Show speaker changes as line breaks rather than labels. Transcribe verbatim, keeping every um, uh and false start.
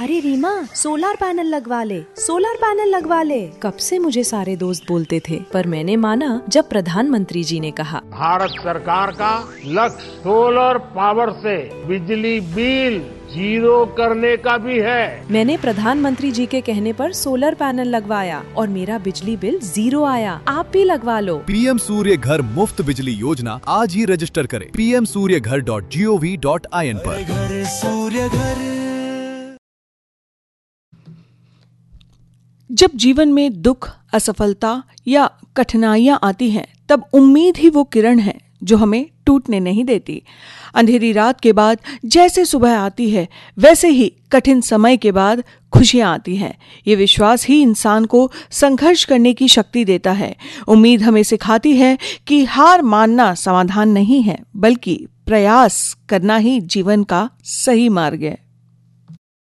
अरे Reema, solar panel लगवा ले, सोलर पैनल लगवा ले। कब से मुझे सारे दोस्त बोलते थे, पर मैंने माना जब प्रधानमंत्री जी ने कहा।
भारत सरकार का लक्ष्य सोलर पावर से बिजली बिल जीरो करने का भी है।
मैंने प्रधानमंत्री जी के कहने पर सोलर पैनल लगवाया और मेरा बिजली बिल जीरो आया। आप भी लगवा लो।
पीएम सूर्य घर मुफ्त बिजली योजना आज ही रजिस्टर करें पी एम सूर्य घर dot G O V dot I N पर।
घर सूर्य घर।
जब जीवन में दुख, असफलता या कठिनाइयां आती हैं, तब उम्मीद ही वो किरण है जो हमें टूटने नहीं देती। अंधेरी रात के बाद जैसे सुबह आती है, वैसे ही कठिन समय के बाद खुशियां आती हैं। ये विश्वास ही इंसान को संघर्ष करने की शक्ति देता है। उम्मीद हमें सिखाती है कि हार मानना समाधान नहीं है, बल्कि प्रयास करना ही जीवन का सही मार्ग है।